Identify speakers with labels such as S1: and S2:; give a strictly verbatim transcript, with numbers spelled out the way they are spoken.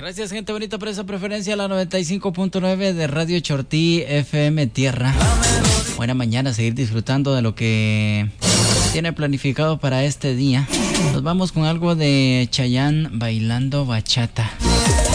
S1: Gracias, gente bonita, por esa preferencia a la noventa y cinco punto nueve de Radio Chortí F M Tierra. Buena mañana, seguir disfrutando de lo que tiene planificado para este día. Nos vamos con algo de Chayanne bailando bachata.